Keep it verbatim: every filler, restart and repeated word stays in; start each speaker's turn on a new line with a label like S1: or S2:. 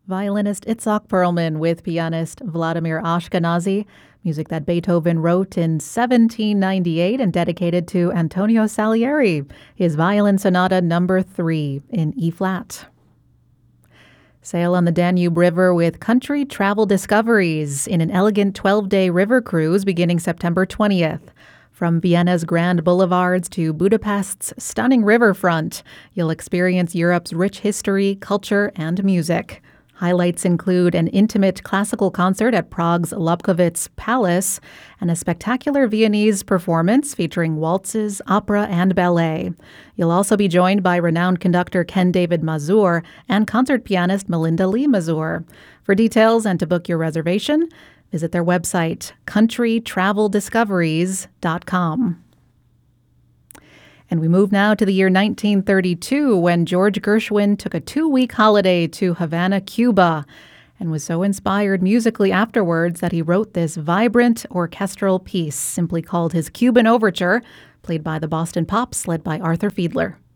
S1: Violinist Itzhak Perlman with pianist Vladimir Ashkenazy, music that Beethoven wrote in seventeen ninety-eight and dedicated to Antonio Salieri, his Violin Sonata number three in E-flat. Sail on the Danube River with Country Travel Discoveries in an elegant twelve-day river cruise beginning September twentieth. From Vienna's grand boulevards to Budapest's stunning riverfront, you'll experience Europe's rich history, culture, and music. Highlights include an intimate classical concert at Prague's Lobkowicz Palace and a spectacular Viennese performance featuring waltzes, opera, and ballet. You'll also be joined by renowned conductor Ken David Mazur and concert pianist Melinda Lee Mazur. For details and to book your reservation, visit their website, country travel discoveries dot com. And we move now to the year nineteen thirty-two, when George Gershwin took a two-week holiday to Havana, Cuba, and was so inspired musically afterwards that he wrote this vibrant orchestral piece, simply called his Cuban Overture, played by the Boston Pops, led by Arthur Fiedler.